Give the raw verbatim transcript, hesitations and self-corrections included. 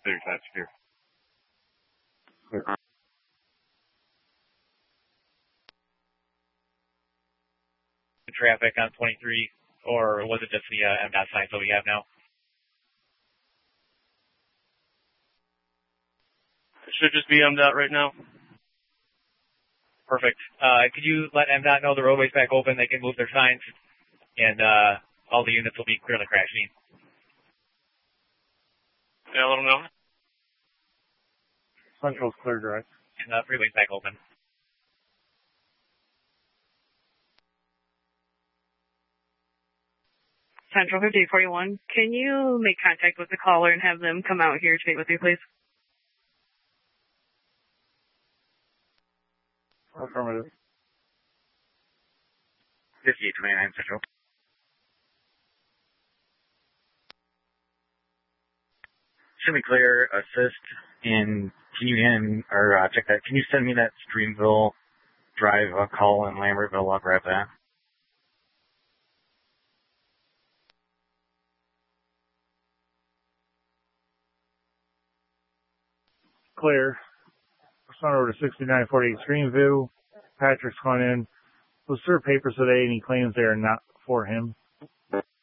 Clear, that's clear. Clear. Traffic on twenty-three, or was it just the uh, M DOT signs that we have now? It should just be M DOT right now. Perfect. Uh, could you let M DOT know the roadway's back open? They can move their signs, and uh, all the units will be clear of the crash scene. Yeah, let them know. Central's clear, direct. And the freeway's back open. Central fifty-eight forty-one, can you make contact with the caller and have them come out here to meet with you, please? Affirmative. fifty-eight twenty-nine Central. Should be clear, assist, and can you hand, or uh, check that, can you send me that Streamville Drive uh, call in Lambertville? I'll grab that. Clear. Respond over to sixty-nine forty-eight Streamview. Patrick's gone in. We'll serve papers today, and he claims they are not for him.